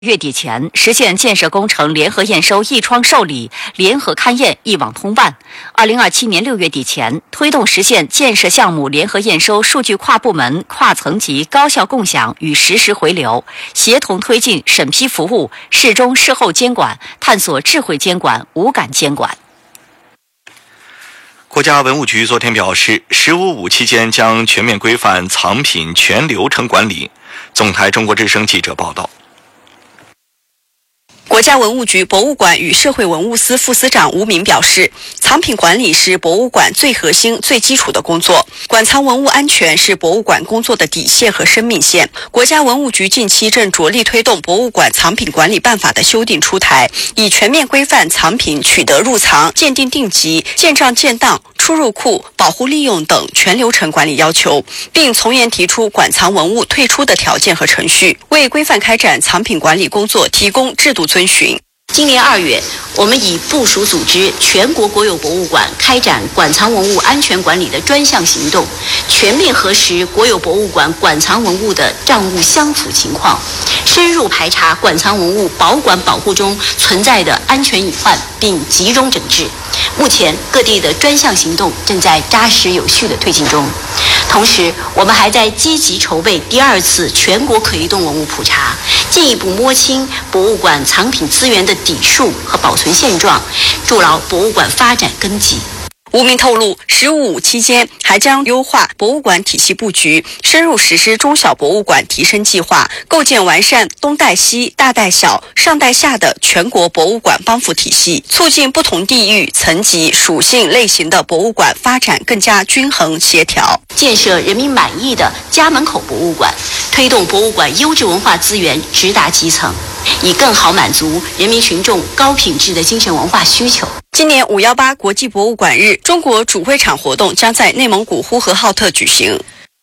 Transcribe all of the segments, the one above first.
月底前实现建设工程联合验收一窗受理、联合勘验一网通办；2027年6月底前推动实现建设项目联合验收数据跨部门、跨层级高效共享与实时回流，协同推进审批服务、事中事后监管，探索智慧监管、无感监管。 国家文物局昨天表示，“15.5”期间将全面规范藏品全流程管理。总台中国之声记者报道。 国家文物局博物馆与社会文物司副司长吴敏表示，藏品管理是博物馆最核心、最基础的工作，馆藏文物安全是博物馆工作的底线和生命线。国家文物局近期正着力推动《博物馆藏品管理办法》的修订出台，以全面规范藏品取得入藏、鉴定定级、建账建档、出入库、保护利用等全流程管理要求，并从严提出馆藏文物退出的条件和程序，为规范开展藏品管理工作提供制度遵循。 今年2月，我们以部署组织全国国有博物馆开展馆藏文物安全管理的专项行动，全面核实国有博物馆馆藏文物的账务相符情况，深入排查馆藏文物保管保护中存在的安全隐患，并集中整治。目前，各地的专项行动正在扎实有序地推进中。同时，我们还在积极筹备第2次全国可移动文物普查，进一步摸清博物馆藏品资源的底数和保存现状，筑牢博物馆发展根基。 吴明透露，“15.5”期间还将优化博物馆体系布局，深入实施中小博物馆提升计划，构建完善东带西、大带小、上带下的全国博物馆帮扶体系，促进不同地域、层级、属性类型的博物馆发展更加均衡协调， 建设人民满意的家门口博物馆，推动博物馆优质文化资源直达基层，以更好满足人民群众高品质的精神文化需求。 今年518国际博物馆日，中国主会场活动将在内蒙古呼和浩特举行。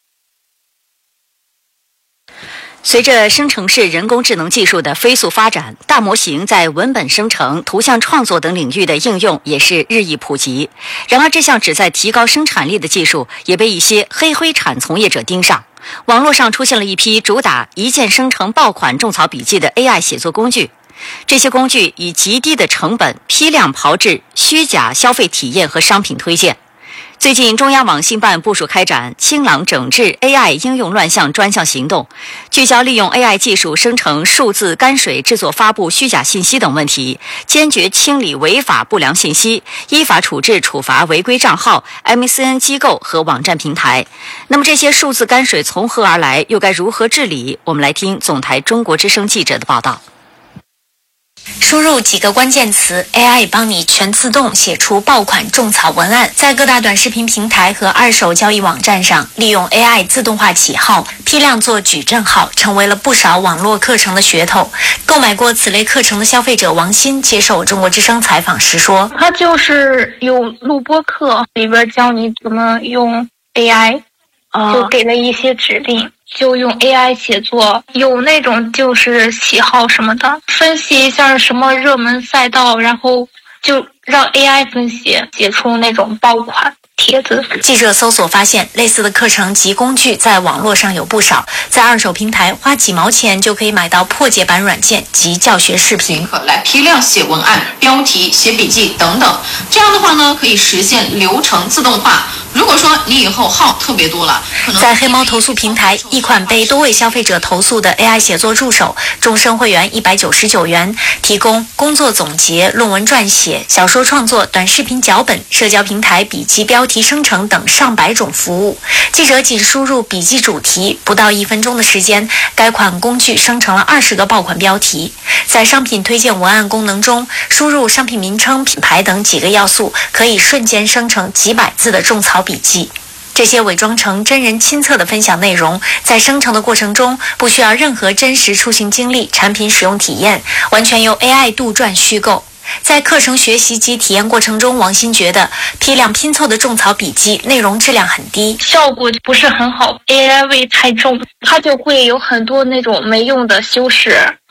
随着生成式人工智能技术的飞速发展，大模型在文本生成、图像创作等领域的应用也是日益普及。然而，这项旨在提高生产力的技术也被一些黑灰产从业者盯上。网络上出现了一批主打一键生成爆款种草笔记的 AI 写作工具。这些工具以极低的成本批量炮制虚假消费体验和商品推荐。最近，中央网信办部署开展清朗整治 AI 应用乱象专项行动，聚焦利用 AI 技术生成数字泔水制作发布虚假信息等问题，坚决清理违法不良信息，依法处置处罚违规账号、MCN 机构和网站平台。那么这些数字泔水从何而来，又该如何治理？我们来听总台中国之声记者的报道。 输入几个关键词 ，AI 帮你全自动写出爆款种草文案。在各大短视频平台和二手交易网站上，利用 AI 自动化起号，批量做矩阵号，成为了不少网络课程的噱头。购买过此类课程的消费者王鑫接受中国之声采访时说：“ 他就是有录播课，里边教你怎么用 AI，就给了一些指令。”就用 AI 写作，有那种就是喜好什么的，分析一下什么热门赛道，然后就让 AI 分析，写出那种爆款帖子。 记者搜索发现，类似的课程及工具在网络上有不少，在二手平台花几毛钱就可以买到破解版软件及教学视频， 来批量写文案、标题、写笔记等等。这样的话呢，可以实现流程自动化。如果说你以后号特别多了， 在黑猫投诉平台，一款被多位消费者投诉的 AI 写作助手，终身会员199元，提供工作总结、论文撰写、小说创作、短视频脚本、社交平台笔记标题生成等上百种服务。记者仅输入笔记主题，不到1分钟的时间，该款工具生成了20个爆款标题。在商品推荐文案功能中，输入商品名称、品牌等几个要素，可以瞬间生成几百字的种草笔记。这些伪装成真人亲测的分享内容，在生成的过程中不需要任何真实出行经历、产品使用体验，完全由 AI 杜撰虚构。在课程学习及体验过程中，王鑫觉得批量拼凑的种草笔记内容质量很低， 效果不是很好， AI 味太重，它就会有很多那种没用的修饰，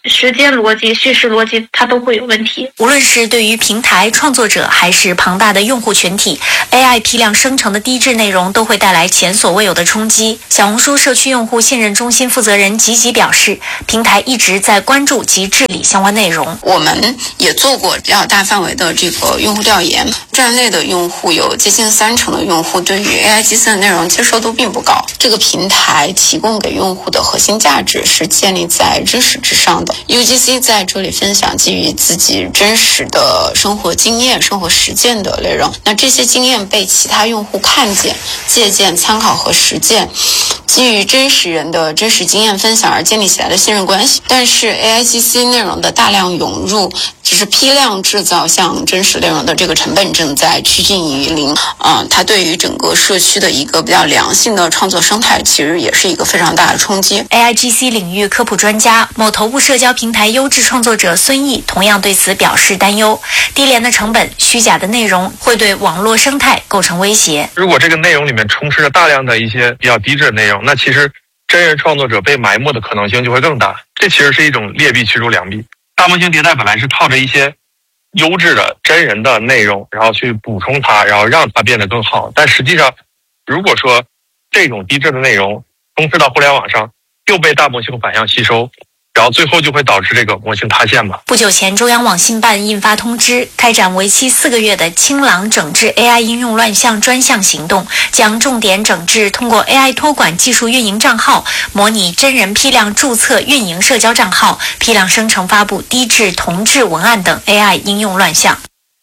时间逻辑、叙事逻辑，它都会有问题。 无论是对于平台创作者还是庞大的用户群体， AI 批量生成的低质内容都会带来前所未有的冲击。小红书社区用户信任中心负责人吉吉表示，平台一直在关注及治理相关内容。 我们也做过比较大范围的这个用户调研，站内的用户有接近30%的用户对于 AIGC 的内容接受度并不高。这个平台提供给用户的核心价值是建立在知识之上的。UGC 在这里分享基于自己真实的生活经验、生活实践的内容，那这些经验被其他用户看见、借鉴、参考和实践，基于真实人的真实经验分享而建立起来的信任关系。但是 AIGC 内容的大量涌入，只是批量制造像真实内容的这个成本正在趋近于零。它对于整个社区的一个比较良性的创作生态，其实也是一个非常大的冲击。 AIGC 领域科普专家、某头部社交平台优质创作者孙毅同样对此表示担忧。低廉的成本、虚假的内容会对网络生态构成威胁。 如果这个内容里面充斥着大量的一些比较低质的内容，那其实真人创作者被埋没的可能性就会更大。这其实是一种劣币驱逐良币。大模型迭代本来是靠着一些优质的真人的内容，然后去补充它，然后让它变得更好。但实际上，如果说这种低质的内容充斥到互联网上，又被大模型反向吸收，然后最后就会导致这个模型塌陷吧。 不久前，中央网信办印发通知，开展为期4个月的清朗整治 AI 应用乱象专项行动，将重点整治通过 AI 托管技术运营账号、模拟真人批量注册运营社交账号、批量生成发布低质同质文案等 AI 应用乱象。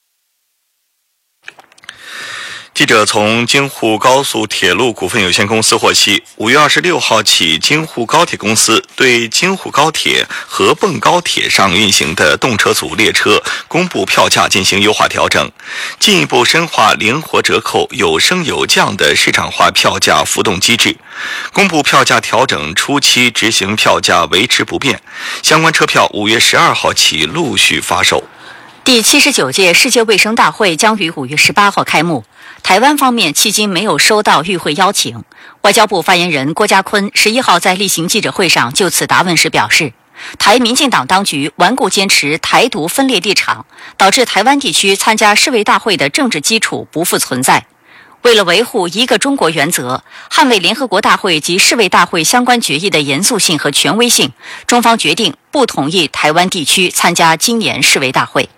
记者从京沪高速铁路股份有限公司获悉，5月26号起，京沪高铁公司对京沪高铁、合泵高铁上运行的动车组列车公布票价进行优化调整，进一步深化灵活折扣、有升有降的市场化票价浮动机制。公布票价调整初期执行票价维持不变，相关车票5月12号起陆续发售。 第79届世界卫生大会将于5月18号开幕。台湾方面迄今没有收到与会邀请。外交部发言人郭家坤11号在例行记者会上就此答问时表示，台民进党当局顽固坚持台独分裂立场，导致台湾地区参加世卫大会的政治基础不复存在。为了维护一个中国原则，捍卫联合国大会及世卫大会相关决议的严肃性和权威性，中方决定不同意台湾地区参加今年世卫大会。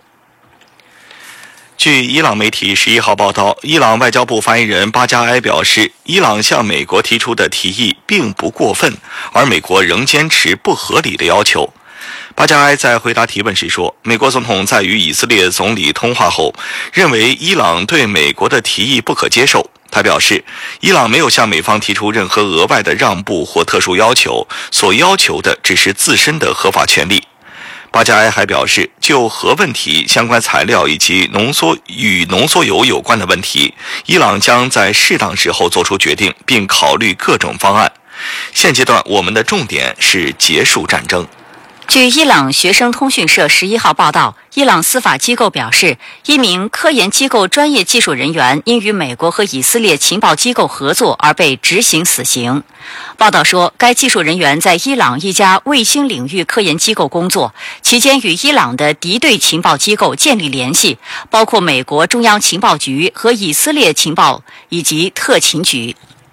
据伊朗媒体11号报道，伊朗外交部发言人巴加埃表示，伊朗向美国提出的提议并不过分，而美国仍坚持不合理的要求。巴加埃在回答提问时说，美国总统在与以色列总理通话后，认为伊朗对美国的提议不可接受。他表示，伊朗没有向美方提出任何额外的让步或特殊要求，所要求的只是自身的合法权利。巴加埃还表示，就核问题、相关材料以及浓缩铀有关的问题，伊朗将在适当时候做出决定，并考虑各种方案。现阶段，我们的重点是结束战争。 据伊朗学生通讯社11号报道，伊朗司法机构表示，一名科研机构专业技术人员因与美国和以色列情报机构合作而被执行死刑。报道说，该技术人员在伊朗一家卫星领域科研机构工作，期间与伊朗的敌对情报机构建立联系，包括美国中央情报局和以色列情报以及特勤局。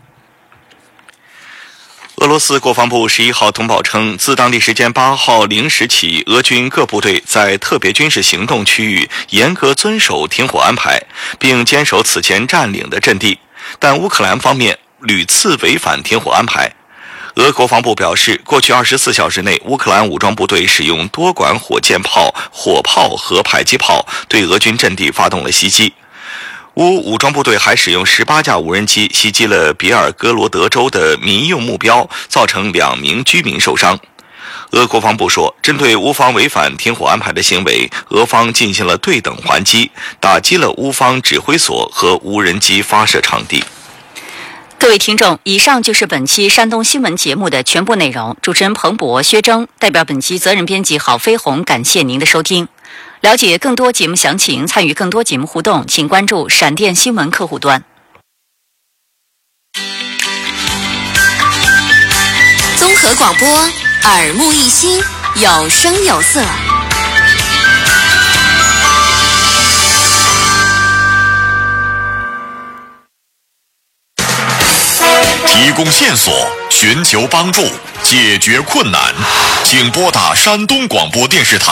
俄罗斯国防部11号通报称，自当地时间8号0时起，俄军各部队在特别军事行动区域严格遵守停火安排，并坚守此前占领的阵地，但乌克兰方面屡次违反停火安排。俄国防部表示，过去24小时内，乌克兰武装部队使用多管火箭炮、火炮和迫击炮对俄军阵地发动了袭击。乌武装部队还使用18架无人机袭击了比尔哥罗德州的民用目标，造成2名居民受伤。俄国防部说，针对乌方违反停火安排的行为，俄方进行了对等还击，打击了乌方指挥所和无人机发射场地。 各位听众，以上就是本期山东新闻节目的全部内容。主持人彭博、薛征代表本期责任编辑郝飞鸿，感谢您的收听。了解更多节目详情，参与更多节目互动，请关注闪电新闻客户端。 综合广播，耳目一新， 有声有色。 提供线索，寻求帮助，解决困难，请拨打山东广播电视台